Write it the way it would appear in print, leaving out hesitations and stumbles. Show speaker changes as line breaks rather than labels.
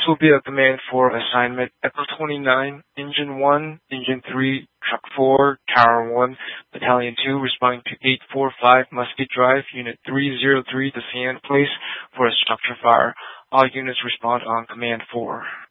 will be a Command 4 assignment. Echo 29, Engine 1, Engine 3, Truck 4, Tower 1, Battalion 2, responding to 845 Musket Drive, Unit 303, the Sienna Place, for a structure fire. All units respond on Command 4.